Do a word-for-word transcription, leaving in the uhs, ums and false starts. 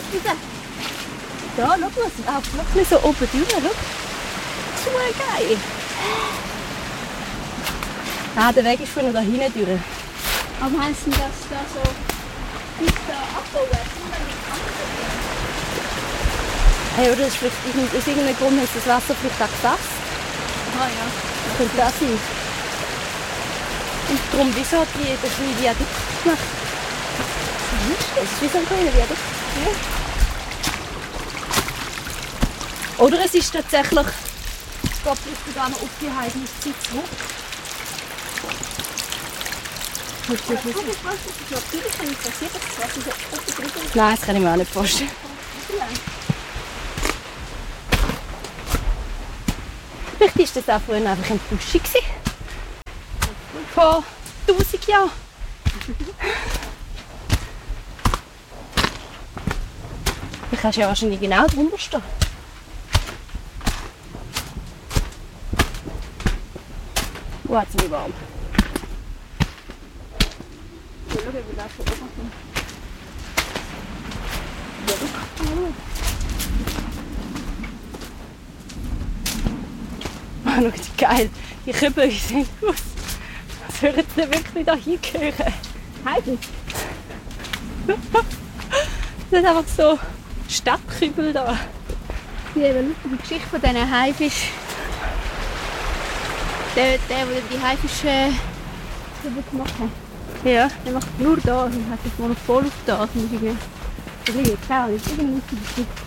Bitte. Da, schau mal, es läuft wirklich so oben durch. Schau. So geil. Ah, der Weg ist von da hinten durch. Aber meinst du, dass da so bis da abbauen? Hey, oder das ist vielleicht, aus irgendeinem Grund ist das Wasser vielleicht auch gefasst. Ah ja. Das könnte das sein. Und darum, wieso hat die das wie Viadukt gemacht? Das ist wie so ein kleiner Viadukt. Ja. Oder es ist tatsächlich, es geht vielleicht sogar noch auf die heidnische Zeit zurück. Nein, das kann ich mir auch nicht vorstellen. Vielleicht war das auch früher einfach ein Buschi. Vor tausend Jahren. Du kannst ja wahrscheinlich genau drunter stehen. Oh, jetzt bin ich warm. Schau, wie das von oben kommt. Oh, schau, wie geil. Die Kübel sehen aus. Als würden sie wirklich da hingehören. Heidi. Das sind einfach so Stadtkübel da. Die eben die Geschichte von diesen Haifisch. Der, der, der die Haifische äh, gemacht hat. Ja. Der macht nur das und hat das Monopol auf das. Und irgendwie, das ist keine Ahnung, das ist irgendwie lustig.